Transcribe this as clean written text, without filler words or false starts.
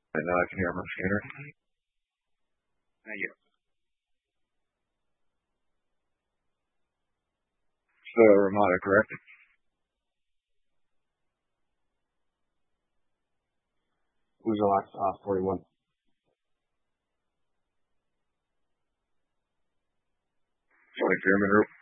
And now I can hear my scanner. Yeah. So Ramada, correct? Who's the last 41? Sorry, Chairman.